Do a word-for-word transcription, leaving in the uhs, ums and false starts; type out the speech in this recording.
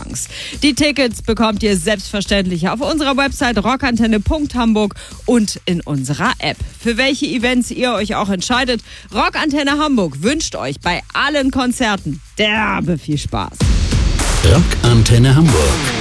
Chance. Die Tickets bekommt ihr selbstverständlich auf unserer Website rockantenne punkt hamburg und in unserer App. Für welche Events ihr euch auch entscheidet, Rockantenne Hamburg wünscht euch bei allen Konzerten derbe viel Spaß. Rockantenne Hamburg.